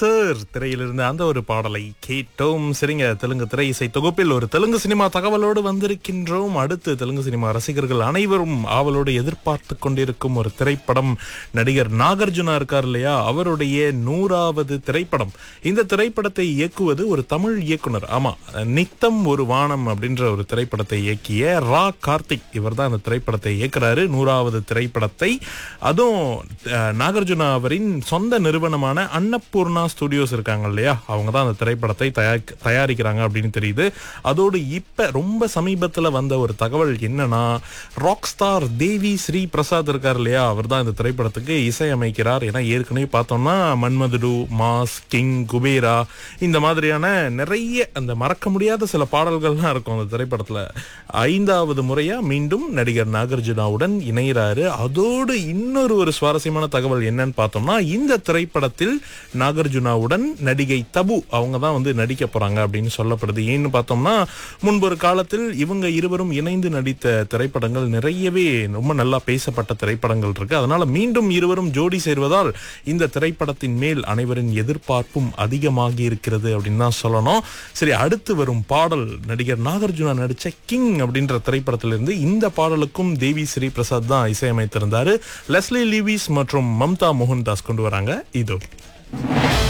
Sir திரையிலிருந்து அந்த ஒரு பாடலை கேட்டோம். சரிங்க, தெலுங்கு திரை இசை தொகுப்பில் ஒரு தெலுங்கு சினிமா தகவலோடு வந்திருக்கின்றோம். அடுத்து தெலுங்கு சினிமா ரசிகர்கள் அனைவரும் ஆவலோடு எதிர்பார்த்து கொண்டிருக்கும் ஒரு திரைப்படம். நடிகர் நாகார்ஜுனா இருக்கார் இல்லையா, அவருடைய 100வது திரைப்படம். இந்த திரைப்படத்தை இயக்குவது ஒரு தமிழ் இயக்குனர். ஆமா, நித்தம் ஒரு வானம் அப்படின்ற ஒரு திரைப்படத்தை இயக்கிய ரா கார்த்திக் இவர் தான் அந்த திரைப்படத்தை இயக்குறாரு. 100வது திரைப்படத்தை, அதுவும் நாகார்ஜுனா அவரின் சொந்த நிறுவனமான அன்னபூர்ணா ஸ்டுடியோஸ் இருக்காங்க இல்லையா, அவங்க தான் அந்த திரைப்படத்தை தயாரிக்கிறாங்க அப்படின்னு தெரியுது. அதோடு இப்ப ரொம்ப சமீபத்துல வந்த ஒரு தகவல் என்னன்னா, ராக் ஸ்டார் தேவி ஸ்ரீ பிரசாத் இருக்கார் இல்லையா, அவர் தான் இந்த திரைப்படத்துக்கு இசையமைக்கிறார். ஏன்னா ஏற்கனவே பார்த்தோம்னா மன்மதுடு, மாஸ், கிங், குபேரா இந்த மாதிரியான நிறைய அந்த மறக்க முடியாத சில பாடல்கள்லாம் இருக்கும் அந்த திரைப்படத்துல. 5வது முறையா மீண்டும் நடிகர் நாகார்ஜுனாவுடன் இணைகிறாரு. அதோடு இன்னொரு சுவாரஸ்யமான தகவல் என்னன்னு பார்த்தோம்னா, இந்த திரைப்படத்தில் நாகார்ஜுனாவுடன் நடிகை தபு அவங்க தான் வந்து நடிக்க போறாங்க அப்படின்னு சொல்லப்படுது. ஏன்னு பார்த்தோம்னா, முன்பு ஒரு காலத்தில் இவங்க இருவரும் இணைந்து நடித்த திரைப்படங்கள் நிறையவே ரொம்ப நல்லா பேசப்பட்ட திரைப்படங்கள் இருக்கு. அதனால மீண்டும் இருவரும் ஜோடி சேர்வதால் இந்த திரைப்படத்தின் மேல் அனைவரின் எதிர்பார்ப்பும் அதிகமாகி இருக்கிறது அப்படின்னு தான் சொல்லணும். சரி, அடுத்து வரும் பாடல் நடிகர் நாகார்ஜுனா நடிச்ச கிங் அப்படின்ற திரைப்படத்திலிருந்து. இந்த பாடலுக்கும் தேவி ஸ்ரீ பிரசாத் தான் இசையமைத்திருந்தாரு. லெஸ்லி லீவிஸ் மற்றும் மம்தா மோகன்தாஸ் கொண்டு வராங்க. இதோ